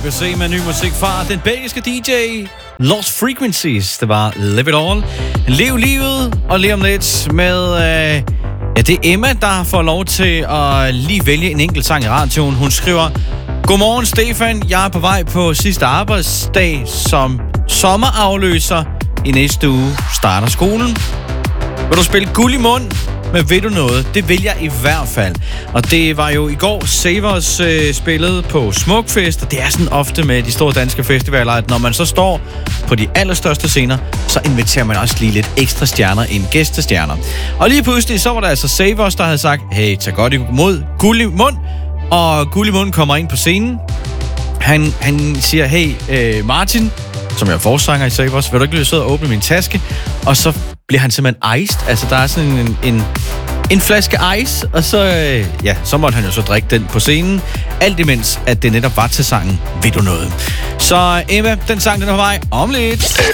ABC med ny musik fra den belgiske DJ Lost Frequencies. Det var Live It All. Lev livet, og lige om lidt med... det er Emma, der får lov til at lige vælge en enkelt sang i radioen. Hun skriver: Godmorgen Stefan, jeg er på vej på sidste arbejdsdag som sommerafløser. I næste uge starter skolen. Vil du spille guld i mund? Men ved du noget? Det vil jeg i hvert fald. Og det var jo i går Savers spillede på Smukfest, og det er sådan ofte med de store danske festivaler, at når man så står på de allerstørste scener, så inviterer man også lige lidt ekstra stjerner ind, gæstestjerner. Og lige pludselig, så var der altså Savers, der havde sagt: hey, tag godt imod guld i mund. Og guld i mund kommer ind på scenen. Han siger: hey, Martin, som jeg er forsanger i Savers, vil du ikke lige sidde og åbne min taske? Og så bliver han simpelthen iced. Altså, der er sådan en flaske ice, og så måtte han jo så drikke den på scenen. Alt imens, at det netop var til sangen Ved du noget? Så Emma, den sang, den er på vej om lidt.